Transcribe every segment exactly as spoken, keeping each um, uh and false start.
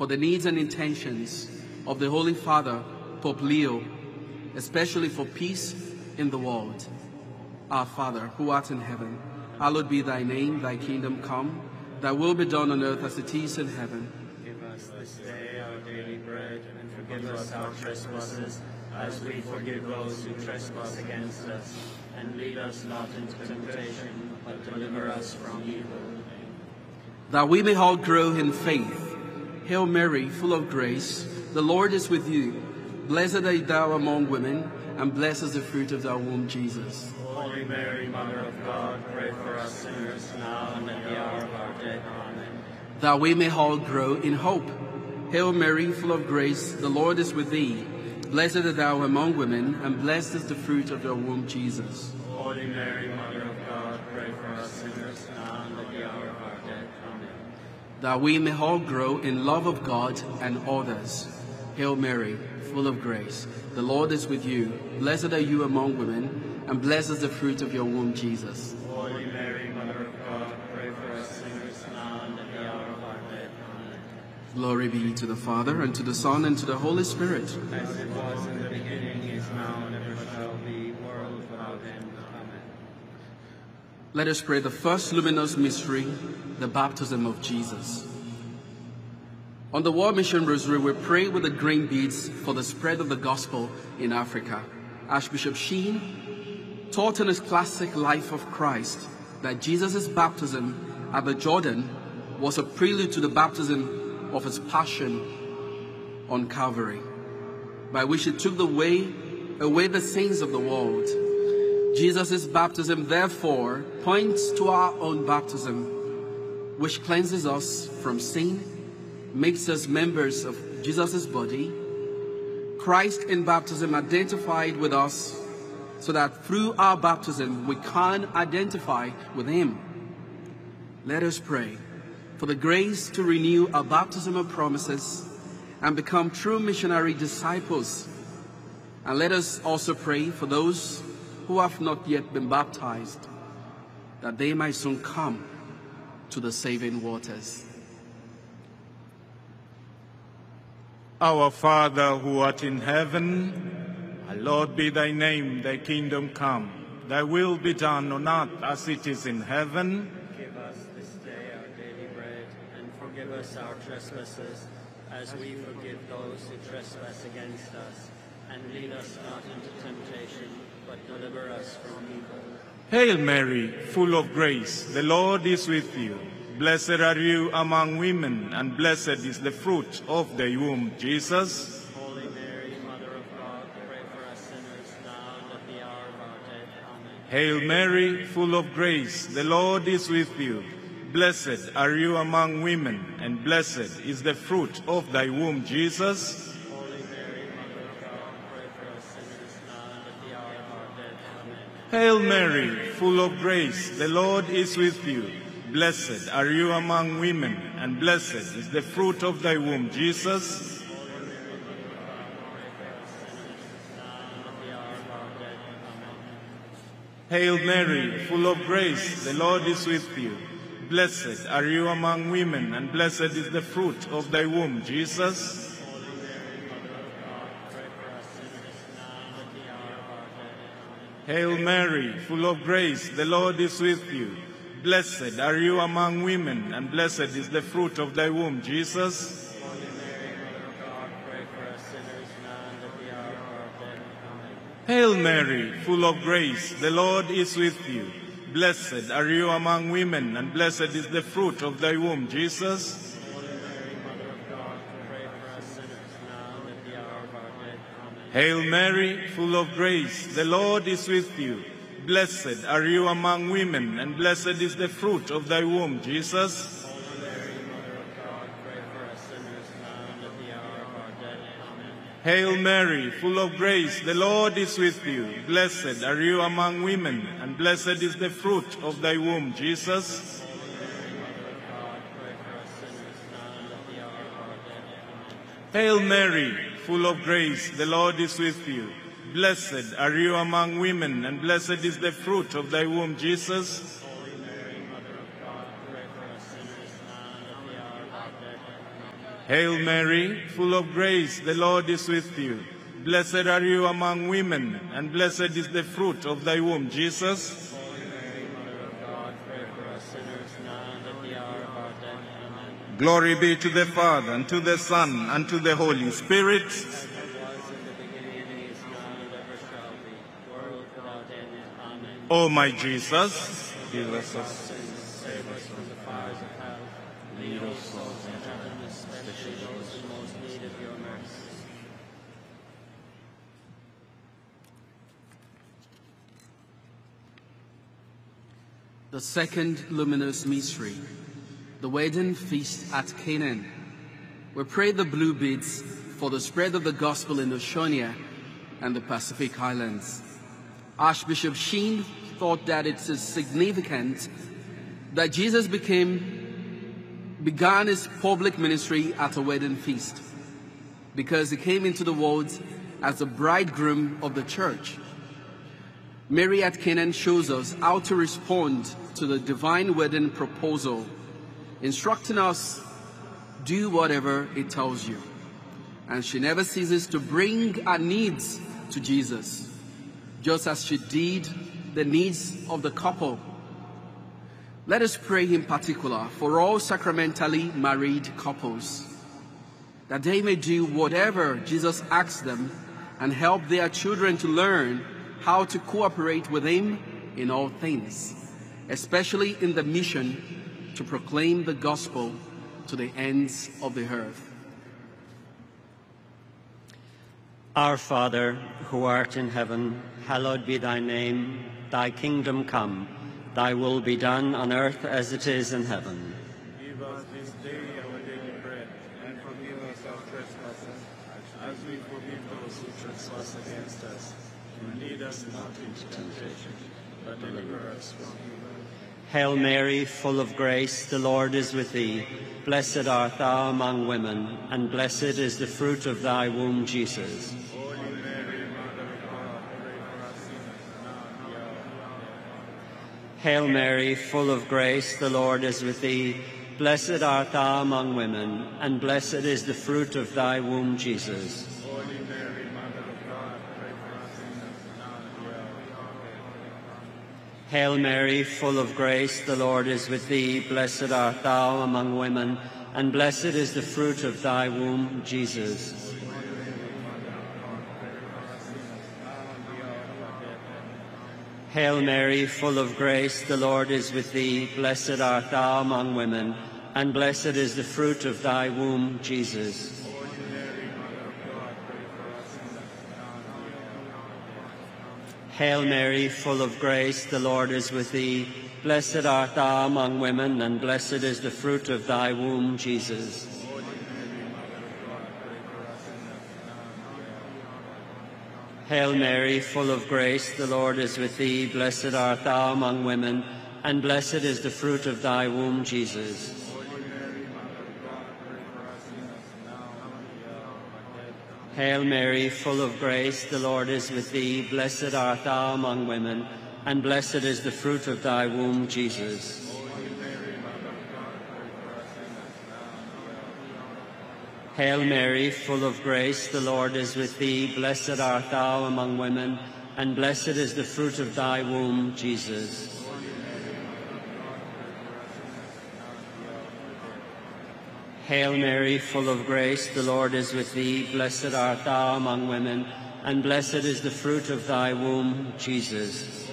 for the needs and intentions of the Holy Father, Pope Leo, especially for peace in the world. Our Father, who art in heaven, hallowed be thy name, thy kingdom come, thy will be done on earth as it is in heaven. Give us this day our daily bread, and forgive us our trespasses, as we forgive those who trespass against us. And lead us not into temptation, but deliver us from evil. That we may all grow in faith. Hail Mary, full of grace, the Lord is with you. Blessed art thou among women, and blessed is the fruit of thy womb, Jesus. Holy Mary, Mother of God, pray for us sinners, now and at the hour of our death. Amen. That we may all grow in hope. Hail Mary, full of grace, the Lord is with thee. Blessed art thou among women, and blessed is the fruit of thy womb, Jesus. Holy Mary, Mother of God, pray for us sinners, now and at the hour of our death. Amen. That we may all grow in love of God and others. Hail Mary, full of grace, the Lord is with you. Blessed are you among women, and blessed is the fruit of your womb, Jesus. Holy Mary, Mother of God, pray for us sinners, now and at the hour of our death. Amen. Glory be to the Father, and to the Son, and to the Holy Spirit. As it was in the beginning, is now, and ever shall be, world without end. Amen. Let us pray the first luminous mystery, the baptism of Jesus. On the World Mission Rosary, we pray with the green beads for the spread of the gospel in Africa. Archbishop Sheen taught in his classic Life of Christ that Jesus' baptism at the Jordan was a prelude to the baptism of his passion on Calvary, by which he took the way away the sins of the world. Jesus' baptism, therefore, points to our own baptism, which cleanses us from sin, makes us members of Jesus' body. Christ in baptism identified with us so that through our baptism we can identify with him. Let us pray for the grace to renew our baptismal promises and become true missionary disciples. And let us also pray for those who have not yet been baptized, that they might soon come to the saving waters. Our Father, who art in heaven, hallowed be thy name, thy kingdom come. Thy will be done on earth as it is in heaven. Give us this day our daily bread, and forgive us our trespasses, as we forgive those who trespass against us. And lead us not into temptation, but deliver us from evil. Hail Mary, full of grace, the Lord is with you. Blessed are you among women, and blessed is the fruit of thy womb, Jesus. Holy Mary, Mother of God, pray for us sinners, now and at the hour of our death. Amen. Hail Mary, full of grace, the Lord is with you. Blessed are you among women, and blessed is the fruit of thy womb, Jesus. Holy Mary, Mother of God, pray for us sinners, now and at the hour of our death. Amen. Hail Mary, full of grace, the Lord is with you. Blessed are you among women, and blessed is the fruit of thy womb, Jesus. Hail Mary, full of grace, the Lord is with you. Blessed are you among women, and blessed is the fruit of thy womb, Jesus. Hail Mary, full of grace, the Lord is with you. Blessed are you among women, and blessed is the fruit of thy womb, Jesus. Holy Mary, Mother of God, pray for us sinners, now and at the hour of our death. Amen. Hail Mary, full of grace, the Lord is with you. Blessed are you among women, and blessed is the fruit of thy womb, Jesus. Holy Mary, Mother of God, pray for us sinners, now and at the hour of our death. Amen. Hail Mary, full of grace, the Lord is with you. Blessed are you among women, and blessed is the fruit of thy womb, Jesus. Holy Mary, Mother of God, pray for us sinners, now and at the hour of our death. Amen. Hail Mary, full of grace, the Lord is with you. Blessed are you among women, and blessed is the fruit of thy womb, Jesus. Holy Mary, Mother of God, pray for us sinners, now and at the hour of our death. Amen. Hail Mary, full of grace, the Lord is with you. Blessed are you among women, and blessed is the fruit of thy womb, Jesus. Holy Mary, Mother of God, pray for us sinners, now and at the hour of our death. Amen. Hail Mary, full of grace, the Lord is with you. Blessed are you among women, and blessed is the fruit of thy womb, Jesus. Holy Mary, Mother of God, pray for us sinners, now and at the hour of our death. Amen. Glory be to the Father, and to the Son, and to the Holy Spirit. As it was in the beginning, is now, and ever shall be, world without end. Amen. O my Jesus, give us Our sins, save us from the fires of hell. Lead all souls in heaven, especially those in most need of your mercy. The second luminous mystery, the wedding feast at Canaan. We pray the blue beads for the spread of the gospel in Oceania and the Pacific Islands. Archbishop Sheen thought that it is significant that Jesus became, began his public ministry at a wedding feast because he came into the world as the bridegroom of the church. Mary at Canaan shows us how to respond to the divine wedding proposal, instructing us, do whatever it tells you. And she never ceases to bring our needs to Jesus, just as she did the needs of the couple. Let us pray in particular for all sacramentally married couples, that they may do whatever Jesus asks them and help their children to learn how to cooperate with him in all things, especially in the mission to proclaim the gospel to the ends of the earth. Our Father, who art in heaven, hallowed be thy name. Thy kingdom come. Thy will be done on earth as it is in heaven. Give us this day our daily bread, and forgive us our trespasses, as we forgive those who trespass against us. And lead us not into temptation, but deliver us from evil. Hail Mary, full of grace, the Lord is with thee. Blessed art thou among women, and blessed is the fruit of thy womb, Jesus. Holy Mary, Mother of God, pray for us sinners, now and at the hour of our death. Hail Mary, full of grace, the Lord is with thee. Blessed art thou among women, and blessed is the fruit of thy womb, Jesus. Holy Mary, Mother of God, pray for us sinners, now and at the hour of our death. Hail Mary, full of grace, the Lord is with thee. Blessed art thou among women, and blessed is the fruit of thy womb, Jesus. Hail Mary, full of grace, the Lord is with thee. Blessed art thou among women, and blessed is the fruit of thy womb, Jesus. Hail Mary, full of grace, the Lord is with thee. Blessed art thou among women, and blessed is the fruit of thy womb, Jesus. Hail Mary, full of grace, the Lord is with thee. Blessed art thou among women, and blessed is the fruit of thy womb, Jesus. Hail Mary, full of grace, the Lord is with thee. Blessed art thou among women, and blessed is the fruit of thy womb, Jesus. Hail Mary, full of grace, the Lord is with thee. Blessed art thou among women, and blessed is the fruit of thy womb, Jesus. Hail Mary, full of grace, the Lord is with thee. Blessed art thou among women, and blessed is the fruit of thy womb, Jesus.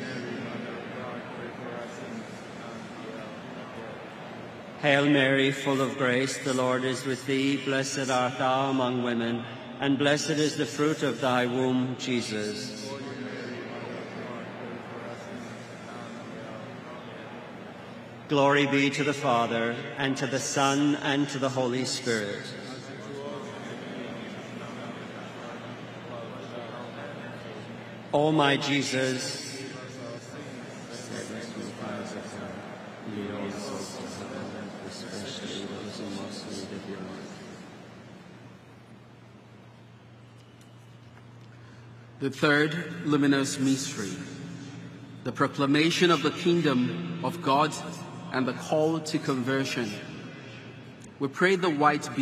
Hail Mary, full of grace, the Lord is with thee. Blessed art thou among women, and blessed is the fruit of thy womb, Jesus. Glory be to the Father, and to the Son, and to the Holy Spirit. O my Jesus, save us from the fires of hell. Lead all souls to heaven, especially those who most need of your mercy. The third luminous mystery, the proclamation of the kingdom of God and the call to conversion. We pray the white